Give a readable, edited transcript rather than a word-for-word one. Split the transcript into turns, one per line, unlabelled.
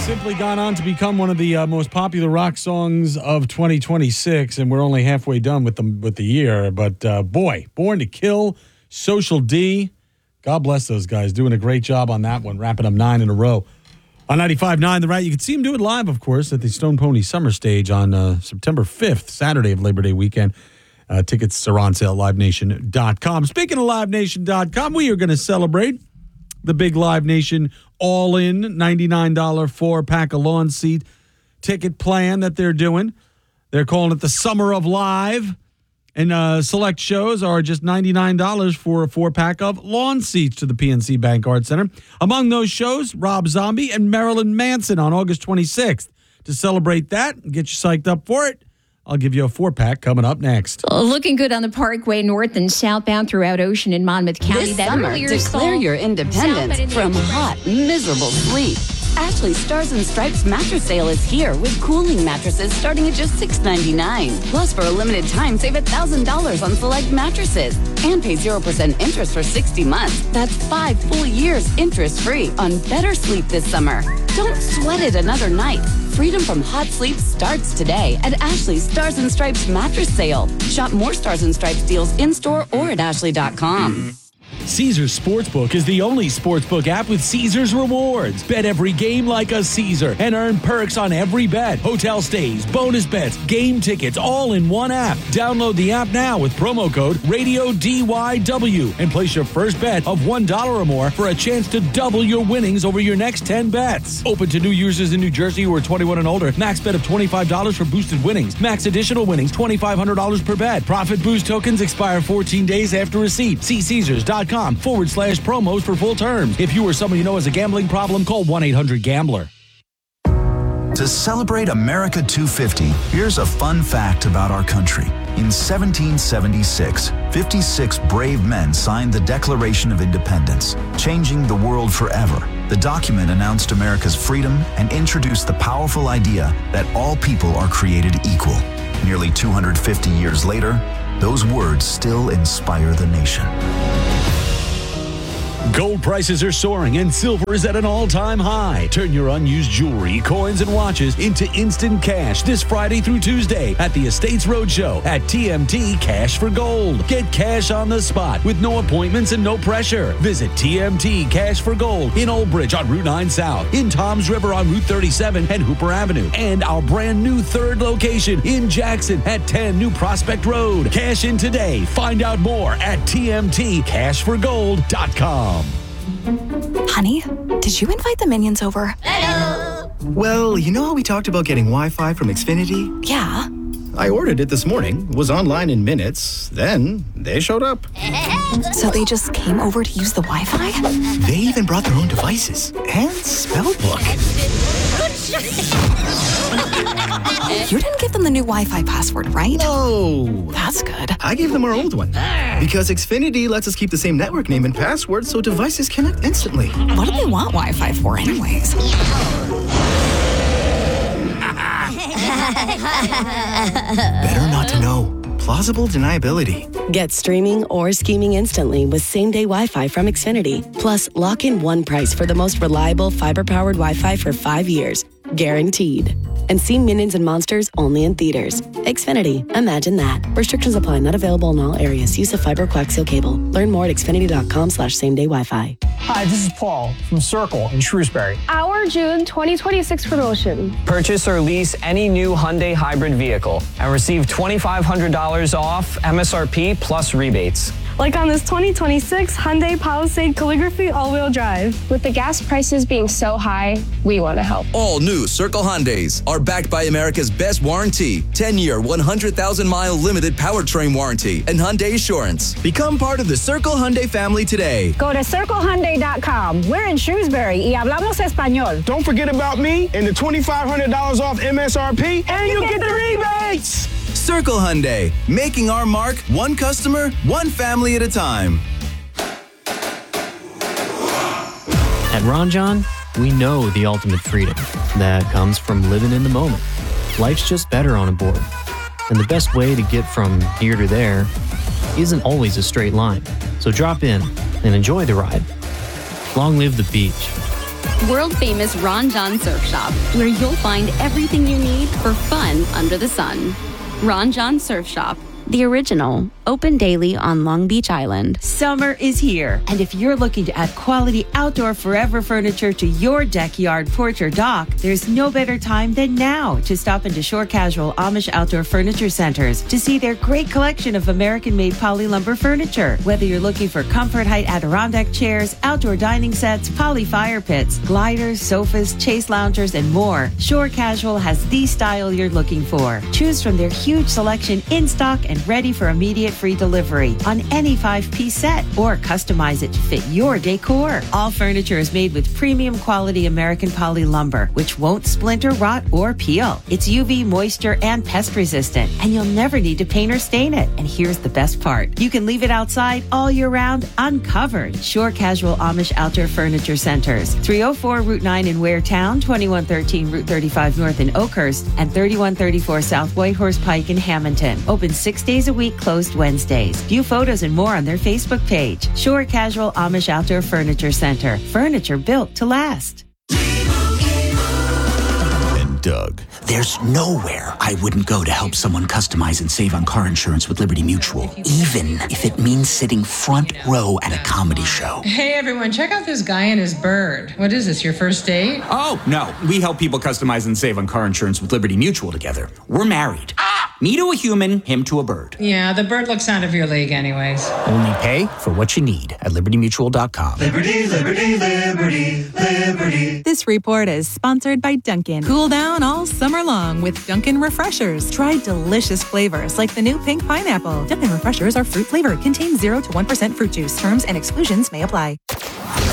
simply gone on to become one of the most popular rock songs of 2026, and we're only halfway done with the year. But boy, Born to Kill, Social D, God bless those guys, doing a great job on that one, wrapping up 9 in a row. On 95.9 The Rat, you can see them do it live, of course, at the Stone Pony Summer Stage on September 5th, Saturday of Labor Day weekend. Tickets are on sale at LiveNation.com. Speaking of LiveNation.com, we are going to celebrate the big Live Nation all-in $99 4-pack of lawn seat ticket plan that they're doing. They're calling it the Summer of Live. And select shows are just $99 for a 4-pack of lawn seats to the PNC Bank Arts Center. Among those shows, Rob Zombie and Marilyn Manson on August 26th. To celebrate that and get you psyched up for it, I'll give you a 4-pack coming up next.
Looking good on the Parkway north and southbound throughout Ocean and Monmouth County.
This summer, declare your independence from hot, miserable sleep. Ashley Stars and Stripes mattress sale is here with cooling mattresses starting at just $6.99. Plus, for a limited time, save $1,000 on select mattresses and pay 0% interest for 60 months. That's 5 full years interest-free on better sleep this summer. Don't sweat it another night. Freedom from hot sleep starts today at Ashley's Stars and Stripes mattress sale. Shop more Stars and Stripes deals in-store or at ashley.com.
Caesars Sportsbook is the only sportsbook app with Caesars rewards. Bet every game like a Caesar and earn perks on every bet. Hotel stays, bonus bets, game tickets, all in one app. Download the app now with promo code RADIODYW and place your first bet of $1 or more for a chance to double your winnings over your next 10 bets. Open to new users in New Jersey who are 21 and older. Max bet of $25 for boosted winnings. Max additional winnings, $2,500 per bet. Profit boost tokens expire 14 days after receipt. See Caesars.com/promos for full terms. If you or someone you know has a gambling problem, call 1-800-GAMBLER.
To celebrate America 250, here's a fun fact about our country. In 1776, 56 brave men signed the Declaration of Independence, changing the world forever. The document announced America's freedom and introduced the powerful idea that all people are created equal. Nearly 250 years later, those words still inspire the nation.
Gold prices are soaring and silver is at an all-time high. Turn your unused jewelry, coins, and watches into instant cash this Friday through Tuesday at the Estates Roadshow at TMT Cash for Gold. Get cash on the spot with no appointments and no pressure. Visit TMT Cash for Gold in Old Bridge on Route 9 South, in Toms River on Route 37 and Hooper Avenue, and our brand new third location in Jackson at 10 New Prospect Road. Cash in today. Find out more at TMTCashforGold.com.
Honey, did you invite the minions over?
Hello! Well, you know how we talked about getting Wi-Fi from Xfinity?
Yeah.
I ordered it this morning, was online in minutes, then they showed up.
So they just came over to use the Wi-Fi?
They even brought their own devices and spell book.
You didn't give them the new Wi-Fi password, right?
No.
That's good.
I gave them our old one. Because Xfinity lets us keep the same network name and password so devices connect instantly.
What do they want Wi-Fi for anyways?
Better not to know. Plausible deniability.
Get streaming or scheming instantly with same-day Wi-Fi from Xfinity. Plus, lock in one price for the most reliable fiber-powered Wi-Fi for 5 years. Guaranteed. And see Minions and Monsters only in theaters. Xfinity. Imagine that. Restrictions apply. Not available in all areas. Use of fiber coaxial cable. Learn more at xfinity.com/same-day Wi-Fi.
Hi, this is Paul from Circle in Shrewsbury.
Our June 2026 promotion.
Purchase or lease any new Hyundai hybrid vehicle and receive $2,500 off MSRP plus rebates.
Like on this 2026 Hyundai Palisade Calligraphy all-wheel drive. With the gas prices being so high, we want to help.
All new Circle Hyundais are backed by America's best warranty, 10-year, 100,000-mile limited powertrain warranty, and Hyundai Assurance. Become part of the Circle Hyundai family today.
Go to CircleHyundai.com. We're in Shrewsbury y hablamos español.
Don't forget about me and the $2,500 off MSRP, and you get the rebates.
Circle Hyundai, making our mark one customer, one family at a time.
At Ron John, we know the ultimate freedom that comes from living in the moment. Life's just better on a board. And the best way to get from here to there isn't always a straight line. So drop in and enjoy the ride. Long live the beach.
World-famous Ron John Surf Shop, where you'll find everything you need for fun under the sun. Ron John Surf Shop, the original, open daily on Long Beach Island.
Summer is here, and if you're looking to add quality outdoor forever furniture to your deck, yard, porch, or dock, there's no better time than now to stop into Shore Casual Amish Outdoor Furniture Centers to see their great collection of American-made poly lumber furniture. Whether you're looking for Comfort Height Adirondack chairs, outdoor dining sets, poly fire pits, gliders, sofas, chase loungers, and more, Shore Casual has the style you're looking for. Choose from their huge selection in stock and ready for immediate free delivery on any 5-piece set, or customize it to fit your decor. All furniture is made with premium quality American poly lumber, which won't splinter, rot, or peel. It's UV, moisture, and pest resistant, and you'll never need to paint or stain it. And here's the best part. You can leave it outside all year round uncovered. Shore Casual Amish Outdoor Furniture Centers. 304 Route 9 in Ware Town, 2113 Route 35 North in Oakhurst, and 3134 South Whitehorse Pike in Hamilton. Open 6 days a week, closed Wednesdays. View photos and more on their Facebook page. Shore Casual Amish Outdoor Furniture Center. Furniture built to last.
And Doug. There's nowhere I wouldn't go to help someone customize and save on car insurance with Liberty Mutual, even if it means sitting front row at a comedy show.
Hey everyone, check out this guy and his bird. What is this, your first date?
Oh, no. We help people customize and save on car insurance with Liberty Mutual together. We're married. Me to a human, him to a bird.
Yeah, the bird looks out of your league anyways.
Only pay for what you need at LibertyMutual.com.
Liberty, liberty, liberty, liberty.
This report is sponsored by Dunkin'. Cool down all summer long with Dunkin' Refreshers. Try delicious flavors like the new pink pineapple. Dunkin' Refreshers are fruit flavored, contain 0 to 1% fruit juice. Terms and exclusions may apply.